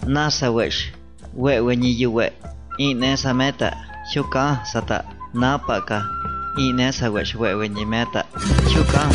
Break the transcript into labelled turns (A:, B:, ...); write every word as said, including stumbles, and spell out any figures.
A: Nasawesh, we wenyi yuwe, inesa meta, shuka sata, napaka, inesa wesh we wenyi meta, shuka.